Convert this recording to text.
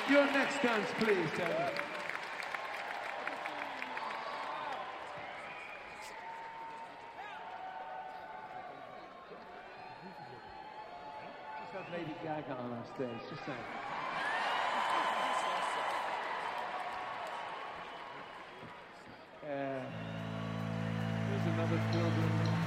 Your next dance, please, Daniel. Just have Lady Gaga on our stage, just saying. Here's another children.